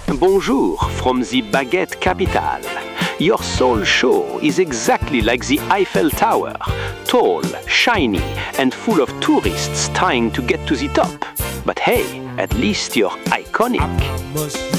Bonjour from the baguette capital. Your sole show is exactly like the Eiffel Tower, tall, shiny, and full of tourists trying to get to the top. But hey, at least you're iconic.